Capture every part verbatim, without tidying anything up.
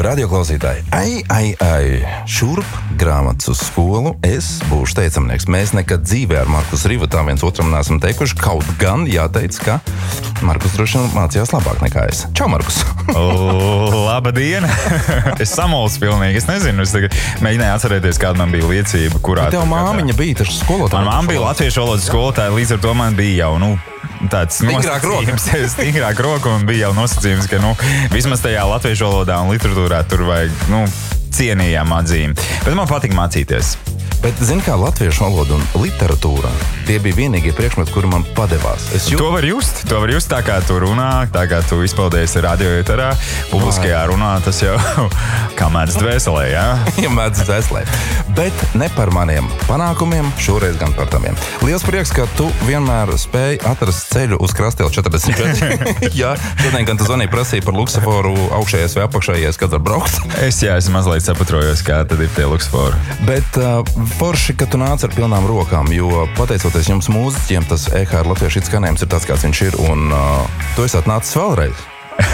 radioklausītāji, ai, ai, ai, šurp grāmatas uz skolu, es būšu teicamnieks. Mēs nekad dzīvē ar Markus Rivu tā viens otram neesam teikuši, kaut gan jāteic, ka Markus droši vien mācījās labāk nekā es. Čau, Markus! Labdien! Es samulsu pilnīgi, es nezinu, es tagad mēģināju atcerēties, kāda man bija liecība, kurā... Tev māmiņa bija taču skolotāja. Man māma bija latviešu valodas skolotāja, līdz ar to man bija jau, nu, tāds Stingrāk nosacījums, stingrāk roka un bija jau nosacījums, ka, nu, vismaz tajā latviešu valodā un literatūrā tur vajag, nu, cienījām atzīmi. Bet man patīk mācīties. Bet, zini, kā latviešu valoda un literatūra, tie bija vienīgie priekšmeti, kuri man padevās. Es jūt... To var just, to var just tā kā tu runā, tā kā tu izpaldies radioetarā, publiskajā runā, tas jau kā mēdz dvēselē, jā? Ja mēdz dvēselē. Bet ne par maniem panākumiem, šoreiz gan par taviem. Liels prieks, ka tu vienmēr spēji atrast ceļu uz Krasteli četrdesmit četri. Jā, šodien gan tu zvanīji prasīja par luksaforu augšējais vai apakšējais, kad var braukt. Es jā, es mazliet sapatrojos, kā tad ir tie luksafori. Bet uh, forši, ka tu nāc ar pilnām rokām, jo pateicoties jums mūziķiem, tas E H R latviešu hit skanējums ir tāds, kāds viņš ir, un uh, tu esi atnācis vēlreiz.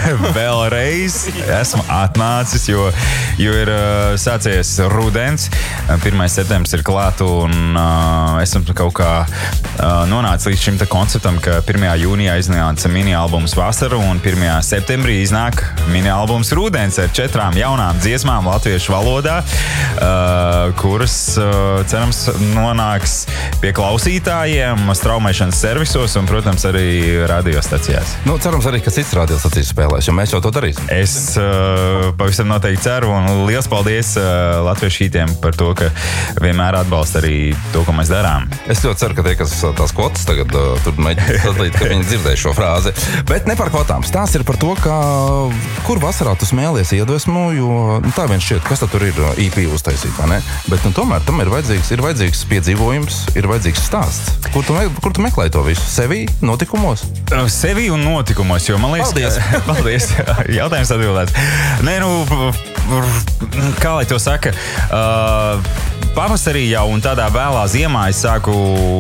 Vēlreiz esmu atnācis, jo, jo ir uh, sācies rudens. pirmais septembris ir klāt, un uh, esam kaut kā uh, nonācis līdz šim te konceptam, ka pirmajā jūnijā iznāca mini-albums Vasara, un pirmajā septembrī iznāk mini-albums Rudens ar četrām jaunām dziesmām latviešu valodā, uh, kuras, uh, cerams, nonāks pie klausītājiem straumēšanas servisos un, protams, arī radiostacijās. Nu, cerams arī, ka cits radiostacijas spēlēs, jo mēs jau to darīsim. Es uh, pavisam noteikti ceru, un liels paldies uh, latviešu hītiem par to, ka vienmēr atbalsta arī to, ko mēs darām. Es ļoti ceru, ka tie, kas tās kvotas tagad uh, tur mēģina sadalīt, ka viņi dzirdēs šo frāzi. Bet ne par kvotām. Stāsts ir par to, ka kur vasarā tu smēlies iedvesmu, jo nu, tā vien šķiet, kas tad tur ir E P uztaisīt, vai ne? Bet nu, tomēr tam ir vajadzīgs, ir vajadzīgs piedzīvojums, ir vajadzīgs stāsts. Kur tu, me, kur tu meklēji to visu? Sevī, notikumos? Uh, sevī un notikumos, jo man liekas... Paldies! Paldies. Jautājums atbildēts. Nē, nu, kā lai to saka, uh, pavasarī jau un tādā vēlā ziemā es sāku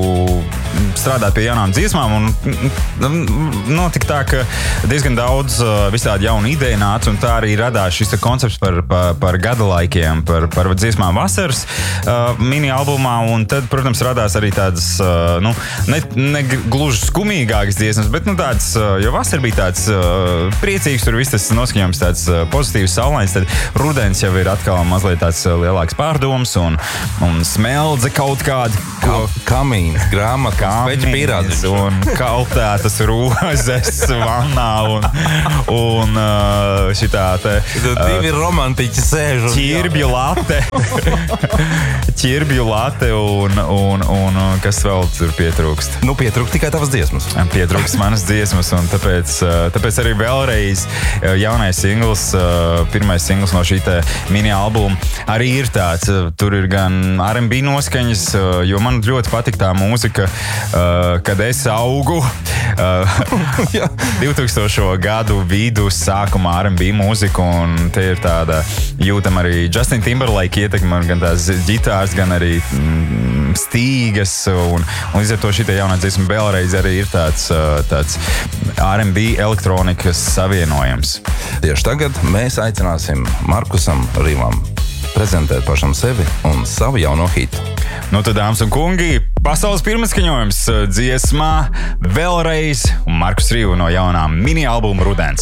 strādāt pie jaunām dziesmām, un notika tā, ka diezgan daudz uh, visādi jaunu ideju nāca, un tā arī radās šis koncepts par, par, par gada laikiem, par, par dziesmām vasaras uh, mini-albumā, un tad, protams, radās arī tādas, uh, nu, ne, ne gluži skumīgākas dziesmas, bet, nu, tāds, uh, jo vasara bija tāds uh, priecīgs, tur viss tas noskaņojums tāds uh, pozitīvs, saulains, tad rudens jau ir atkal mazliet tāds uh, lielāks pārdoms, un, un smeldze kaut kāda. Ko... Kamīns, grāmata, Kamīns, pīrādes. Un kaltētas rozes vannā, un, un uh, šitā te... Uh, divi romantiķi sēž un... Ķirbju late. Ķirbju late, un, un, un kas vēl tur pietrūkst? Nu, pietrūkst tikai tavas dziesmas. Pietrūkst manas dziesmas, un tāpēc, tāpēc arī vēlreiz jaunais singls, pirmais singls no šī te mini-albuma arī ir tāds. Tur ir gan R and B noskaņas, jo man ļoti patīk tā mūzika, kad es augu. divtūkstošo gadu vidus sākumā R and B mūziku, un te ir tāda jūtam arī Justin Timberlake ietekme, gan tās ģitārs, gan arī mm, stīgas, un, un līdz ar to šī jaunā dziesma vēlreiz arī ir tāds, tāds R and B elektronikas savienojums. Tieši tagad mēs aicināsim Markusam Rivam prezentēt pašam sevi un savu jauno hitu. Nu tad, dāmas un kungi, pasaules pirmskaņojums dziesmā Vēlreiz un Markus Rivu no jaunā mini-albuma Rudens.